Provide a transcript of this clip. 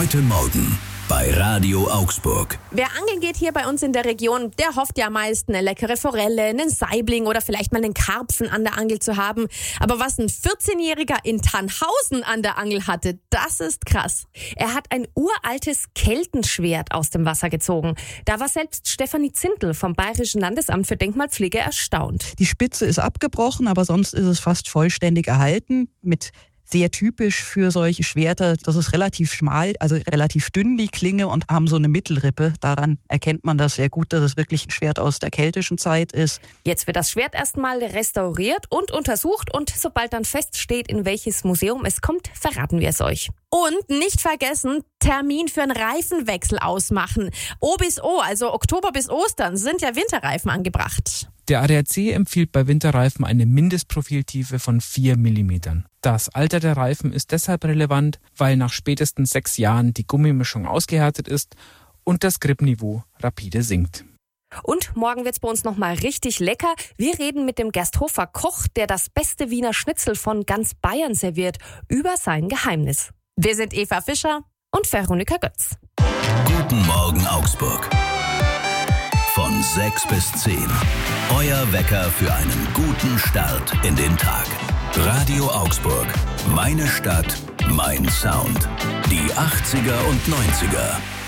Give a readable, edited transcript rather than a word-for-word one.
Heute Morgen bei Radio Augsburg. Wer angeln geht hier bei uns in der Region, der hofft ja meist eine leckere Forelle, einen Saibling oder vielleicht mal einen Karpfen an der Angel zu haben. Aber was ein 14-Jähriger in Tannhausen an der Angel hatte, das ist krass. Er hat ein uraltes Keltenschwert aus dem Wasser gezogen. Da war selbst Stefanie Zindel vom Bayerischen Landesamt für Denkmalpflege erstaunt. Die Spitze ist abgebrochen, aber sonst ist es fast vollständig erhalten mit sehr typisch für solche Schwerter. Das ist relativ schmal, also relativ dünn, die Klinge, und haben so eine Mittelrippe. Daran erkennt man das sehr gut, dass es wirklich ein Schwert aus der keltischen Zeit ist. Jetzt wird das Schwert erstmal restauriert und untersucht, und sobald dann feststeht, in welches Museum es kommt, verraten wir es euch. Und nicht vergessen, Termin für einen Reifenwechsel ausmachen. O bis O, also Oktober bis Ostern, sind ja Winterreifen angebracht. Der ADAC empfiehlt bei Winterreifen eine Mindestprofiltiefe von 4 mm. Das Alter der Reifen ist deshalb relevant, weil nach spätestens 6 Jahren die Gummimischung ausgehärtet ist und das Gripniveau rapide sinkt. Und morgen wird's bei uns nochmal richtig lecker. Wir reden mit dem Gersthofer Koch, der das beste Wiener Schnitzel von ganz Bayern serviert, über sein Geheimnis. Wir sind Eva Fischer und Veronika Götz. Guten Morgen Augsburg. Von 6 bis 10. Euer Wecker für einen guten Start in den Tag. Radio Augsburg. Meine Stadt, mein Sound. Die 80er und 90er.